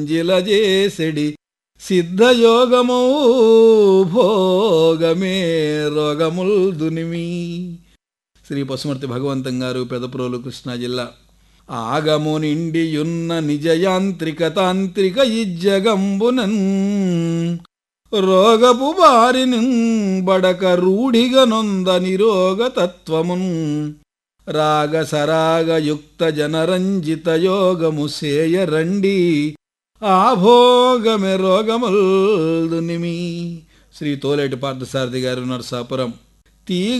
జిలజేసెడి సిద్ధయోగమౌ భోగమే రోగముల్ దునిమి. శ్రీ పశుమర్తి భగవంతం గారు, పెదప్రోలు, కృష్ణా జిల్లా. ఆగము నిండియున్న నిజయాంత్రిక తాంత్రిక ఇజ్జగంబునన్ రోగపు బారిని బడక రూఢిగా నొంద నిరోగ తత్వమున్ రాగ సరాగయుక్త జనరంజిత యోగము సేయరండి ఆభోగమే రోగముల్ దునిమి. శ్రీ తోలేటి పార్థసారథి గారు, నరసాపురం. తీగ